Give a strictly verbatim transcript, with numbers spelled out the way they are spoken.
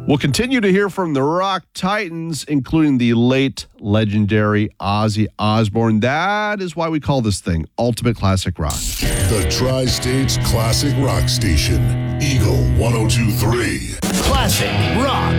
We'll continue to hear from the Rock Titans, including the late legendary Ozzy Osbourne. That is why we call this thing Ultimate Classic Rock. The Tri-States Classic Rock Station, Eagle one oh two point three. Classic Rock.